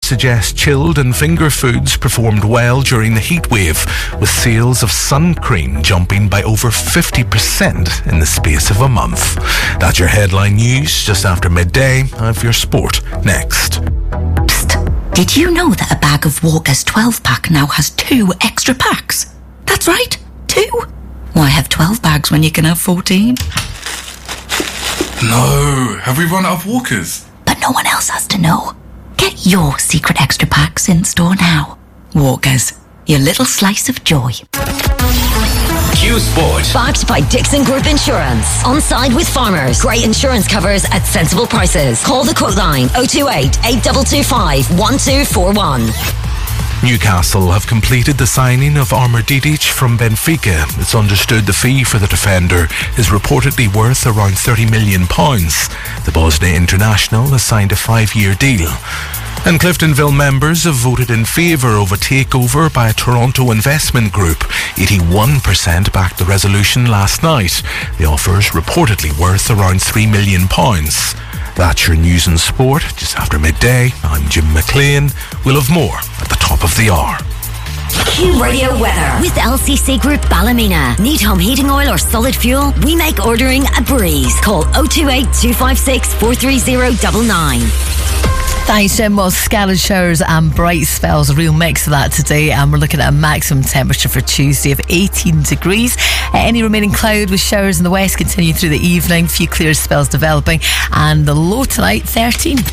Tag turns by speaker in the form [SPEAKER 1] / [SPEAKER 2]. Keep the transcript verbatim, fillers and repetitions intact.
[SPEAKER 1] suggest chilled and finger foods performed well during the heat wave, with sales of sun cream jumping by over fifty percent in the space of a month. That's your headline news just after midday. I have your sport next.
[SPEAKER 2] Psst. Did you know that a bag of Walker's twelve pack now has two extra packs? That's right, two. Why have twelve bags when you can have fourteen?
[SPEAKER 3] No, have we run out of Walkers?
[SPEAKER 2] But no one else has to know. Get your secret extra packs in store now. Walkers, your little slice of joy.
[SPEAKER 4] Q Sport.
[SPEAKER 5] Backed by Dixon Group Insurance. On side with farmers. Great insurance covers at sensible prices. Call the quote line oh two eight, eight two two five, one two four one.
[SPEAKER 1] Newcastle have completed the signing of Armor Didic from Benfica. It's understood the fee for the defender is reportedly worth around thirty million pounds. The Bosnia international has signed a five-year deal. And Cliftonville members have voted in favour of a takeover by a Toronto investment group. eighty-one percent backed the resolution last night. The offer is reportedly worth around three million pounds. That's your news and sport just after midday. I'm Jim McLean. We'll have more at the top of the hour.
[SPEAKER 5] Q Radio weather with L C C Group Ballymena. Need home heating oil or solid fuel? We make ordering a breeze. Call oh two eight, two five six, four three oh nine nine.
[SPEAKER 6] Thanks, Jim. Well, scattered showers and bright spells, a real mix of that today, and we're looking at a maximum temperature for Tuesday of eighteen degrees. Uh, any remaining cloud with showers in the west continue through the evening, few clear spells developing, and the low tonight thirteen.